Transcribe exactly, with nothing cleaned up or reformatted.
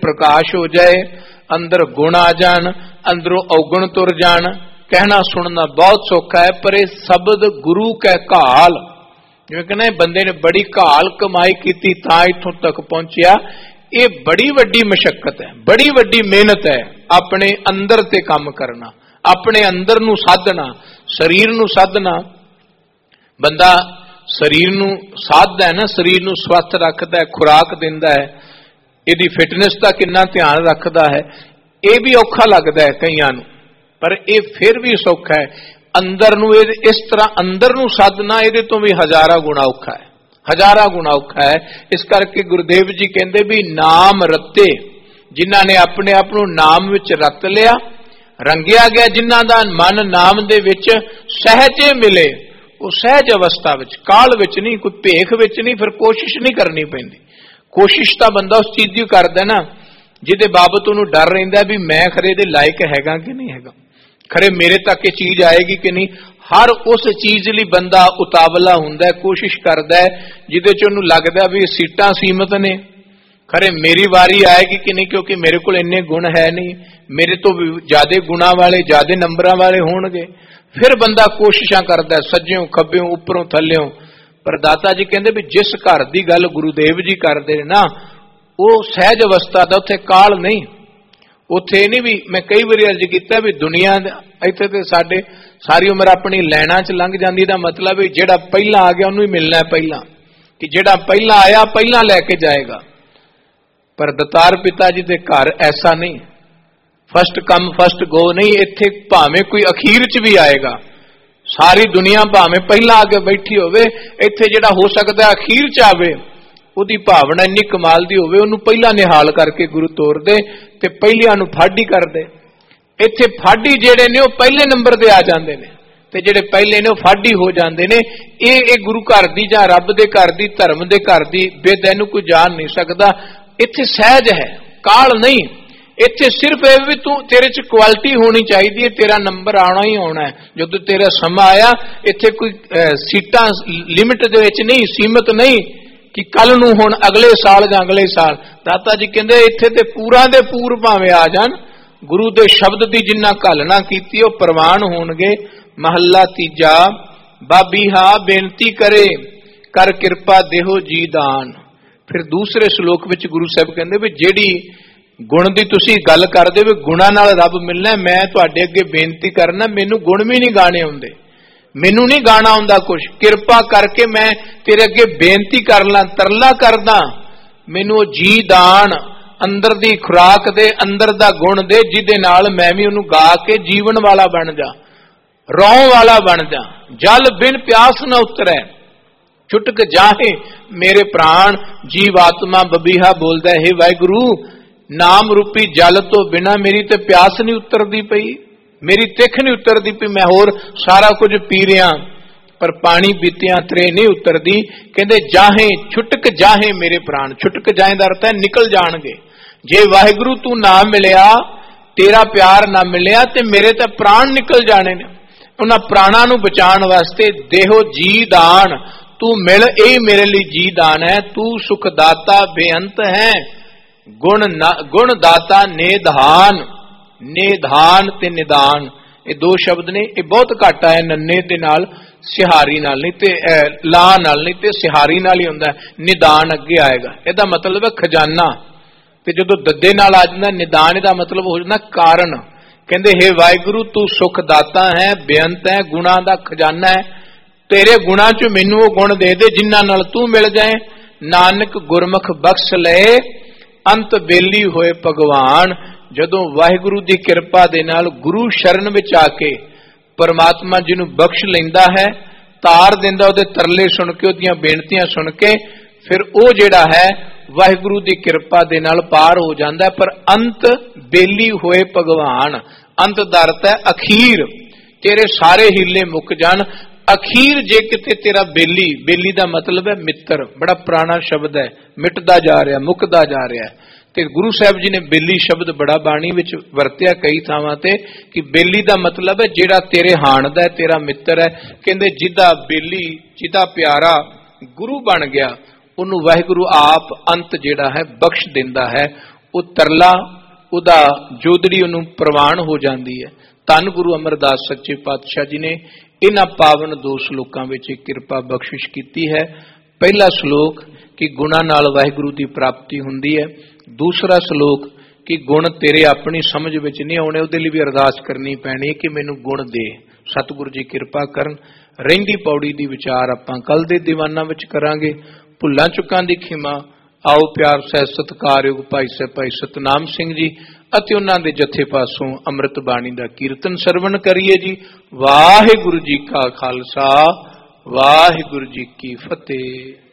प्रकाश हो जाए, अंदर गुण आ जान, अंदरों अवगुण तुर जान। कहना सुनना बहुत सौखा है, पर यह शब्द गुरु कै घाल, जिवें कहना बंदे ने बड़ी घाल कमाई की तां इत्थों तक पहुंचिया। ये बड़ी वड्डी मशक्कत है, बड़ी वड्डी मेहनत है, अपने अंदर ते काम करना, अपने अंदर नू साधना, शरीर नू साधना। बंदा शरीर नू साधदा है ना, शरीर नू स्वस्थ रखदा है, खुराक दिंदा है, इहदी फिटनेस दा किन्ना ध्यान रखदा है, यह भी औखा लगदा है कईयां नू, पर यह फिर भी सौखा है। अंदर नू इस तरह अंदर नू साधना इहदे तो भी हजारा गुणा औखा है, हजारा गुणा औखा है। इस करके गुरुदेव जी कहते भी नाम रत्ते, जिन्हां ने अपने आप नू नाम विच रत लिया, रंगिया गया, जिन्हां दा मन नाम दे विच सहजे मिले, वो सहज अवस्था विच, काल विच नहीं, कोई भेख विच नहीं, फिर कोशिश नहीं करनी पैंदी। कोशिश तां बंदा उस चीज दी करदा ना जिहदे बाबत उहनूं डर रहिंदा भी मैं खरे दे लायक हैगा कि नहीं हैगा, खरे मेरे तक ये चीज आएगी कि नहीं। हर उस चीज लई बंदा उतावला हुंदा है, कोशिश करदा है जिहदे च उहनूं लगदा भी सीटां सीमित ने, खरे मेरी वारी आएगी कि नहीं, क्योंकि मेरे कोल इन्ने गुण है नहीं, मेरे तो ज्यादा गुणा वाले ज्यादा नंबरां वाले होणगे। फिर बंदा कोशिशां करदा है सज्जियों खब्बियों उपरों थल्लियों। पर दाता जी कहंदे भी जिस घर दी गल गुरुदेव जी करदे ने ना, वो सहज अवस्था दा, उत्थे काल नहीं, उत्थे नहीं भी। मैं कई बार अर्ज किया भी दुनिया इत्थे ते साडे सारी उम्र अपनी लैना च लंघ जांदी, दा मतलब है जिहड़ा पहला आ गया उन्होंने मिलना है पहला, कि जिहड़ा पहला आया पहला लैके जाएगा। पर दतार पिता जी दे घर ऐसा नहीं, फस्ट कम फस्ट गो नहीं, इत्थे भावें कोई अखीर च भी आएगा, सारी दुनिया भावें पहला आके बैठी होवे, इत्थे जिहड़ा हो सकता है अखीर च आवे, उहदी भावना इन्नी कमाल दी होवे, उहनूं पहला निहाल करके गुरु तोर दे ते पहलियां नूं फाड़ी कर दे। इत्थे फाड़ी जिहड़े ने वो पहले नंबर ते आ जांदे ने, ते जिहड़े पहले ने वो फाड़ी हो जांदे ने। ये ये गुरु घर दी जां रब दे घर दी, धर्म दे घर दी बेद इहनूं कोई जान नहीं सकदा। इत्थे सहज है, काल नहीं। इत्थे सिर्फ ये भी तू तेरे च क्वालिटी होनी चाहिए, तेरा नंबर आना ही आना है। जदों तेरा समा आया, इत्थे कोई सीटां लिमिट दे विच नहीं, सीमित नहीं कि कल नूं हुण अगले साल जां अगले साल। दाता जी कहंदे इत्थे ते पूरा दे पूर भावें आ जाण, गुरु दे शब्द दी जिन्ना घालना कीती ओ प्रवान होणगे। महला तीजा बाबी हा बेनती करे कर किरपा देहो जी दान। फिर दूसरे श्लोक विच गुरु साहब कहंदे भी जिहड़ी गुण दी तुसी गल करदे वे गुणां नाल रब मिलना, मैं तुहाडे अगे बेनती करना, मैनूं गुण भी नहीं गाने आउंदे, मैनूं नहीं गाना आउंदा कुछ, किरपा करके मैं तेरे अगे बेनती कर ला, तरला करदा, मैनूं जी दान अंदर दी खुराक दे, अंदर दा गुण दे, जिहदे नाल मैं भी उहनूं गा के जीवन वाला बन जा, रौं वाला बन जा। जल बिन प्यास न उतरै छुटक जाहे मेरे प्राण, जीव आत्मा बबीहा बोलदा है, हे वाहिगुरू नाम रूपी जल तो बिना मेरी ते प्यास नहीं उतरदी पई, मेरी तिख नहीं उतरदी पई, मैं होर सारा कुछ पी रहा पर पानी पीतियां त्रे नहीं उतरदी। कहंदे जाहे छुटक जाहे मेरे प्राण, छुटक जाए दा अर्थ है निकल जाणगे। जे वाहिगुरू तू ना मिलिया, तेरा प्यार ना मिलिया ते मेरे ते प्राण निकल जाने ने। उन्हां प्राणां नूं बचाण वास्ते देहो जी दान, तू मिल, यही मेरे लिए जी दान है। तू सुखदाता बेअंत है, गुण गुण दाता नेधान, नेधान ते निदान, ये दो शब्द ने, ये बहुत घट है नन्ने दे नाल, सिहारी नाल नहीं ते ला नाल नहीं ते सिहारी नाल ही हुंदा है। निदान अगे आएगा, इहदा मतलब है खजाना, ते जदों दद्दे नाल आ जांदा निदान, इहदा मतलब हो जांदा कारण। कहंदे हे वाहिगुरू तू सुखदाता है, बेअंत है, गुणां दा खजाना है, तेरे गुणां च मैनूं वो गुण दे दे जिन्हां नाल तू मिल जाए। नानक गुरमुख बख्श लए अंत बेली होए भगवान। जदों वाहिगुरू दी किरपा दे नाल गुरु शरण विच आके परमात्मा जी नूं बख्श लैंदा है, तार दिंदा, उहदे तरले सुन के, उहदियां बेनतियां सुन के, फिर वो जिहड़ा है वाहिगुरू दी किरपा दे नाल पार हो जांदा है। पर अंत बेली होए भगवान, अंत दा अर्थ है अखीर, तेरे सारे हीले मुक जान। अखीर जे किते तेरा बेली, बेली दा मतलब है मित्र, बड़ा पुराना शब्द है, मिटदा जा रहा, मुकदा जा रहा है। ते गुरु साहब जी ने बेली शब्द बड़ा बाणी विच वरतिया कई थावां ते, कि बेली दा मतलब है जिहड़ा तेरे हाणदा है, तेरा मित्र है। कहंदे जिदा बेली, जिदा प्यारा गुरु बन गया, उन्होंने वाहिगुरू आप अंत जिहड़ा है बख्श दिंदा है। ਉਹ ਤਰਲਾ ਉਹਦਾ ਜੋਦੜੀ ਉਹਨੂੰ ਪ੍ਰਵਾਨ ਹੋ ਜਾਂਦੀ ਹੈ। ਧੰਨ ਗੁਰੂ ਅਮਰਦਾਸ ਸੱਚੇ ਪਾਤਸ਼ਾਹ ਜੀ ਨੇ ਇਹਨਾਂ ਪਾਵਨ ਦੋ ਸ਼ਲੋਕਾਂ ਵਿੱਚ ਇੱਕ ਕਿਰਪਾ ਬਖਸ਼ਿਸ਼ ਕੀਤੀ ਹੈ। ਪਹਿਲਾ ਸ਼ਲੋਕ ਕਿ ਗੁਣਾਂ ਨਾਲ ਵਾਹਿਗੁਰੂ ਦੀ ਪ੍ਰਾਪਤੀ ਹੁੰਦੀ ਹੈ। ਦੂਸਰਾ ਸ਼ਲੋਕ ਕਿ ਗੁਣ ਤੇਰੇ ਆਪਣੀ ਸਮਝ ਵਿੱਚ ਨਹੀਂ ਆਉਣੇ, ਉਹਦੇ ਲਈ ਵੀ ਅਰਦਾਸ ਕਰਨੀ ਪੈਣੀ ਹੈ ਕਿ ਮੈਨੂੰ ਗੁਣ ਦੇ। ਸਤਿਗੁਰੂ ਜੀ ਕਿਰਪਾ ਕਰਨ। ਰਹਿੰਦੀ ਪੌੜੀ ਦੀ ਵਿਚਾਰ ਆਪਾਂ ਕੱਲ ਦੇ ਦੀਵਾਨਾਂ ਵਿੱਚ ਕਰਾਂਗੇ। ਭੁੱਲਾਂ ਚੁੱਕਾਂ ਦੀ ਖਿਮਾ। ਆਓ ਪਿਆਰ ਸਹਿ ਸਤਿਕਾਰਯੋਗ ਭਾਈ ਸਾਹਿਬ ਭਾਈ ਸਤਨਾਮ ਸਿੰਘ ਜੀ ਅਤੇ ਉਹਨਾਂ ਦੇ ਜਥੇ ਪਾਸੋਂ ਅੰਮ੍ਰਿਤ ਬਾਣੀ ਦਾ ਕੀਰਤਨ ਸਰਵਣ ਕਰੀਏ ਜੀ। ਵਾਹਿਗੁਰੂ ਜੀ ਕਾ ਖਾਲਸਾ, ਵਾਹਿਗੁਰੂ ਜੀ ਕੀ ਫਤਿਹ।